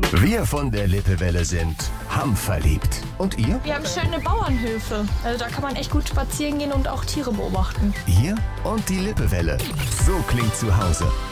Wir von der Lippewelle sind hamverliebt. Und ihr? Wir haben schöne Bauernhöfe. Also da kann man echt gut spazieren gehen und auch Tiere beobachten. Hier und die Lippewelle. So klingt zu Hause.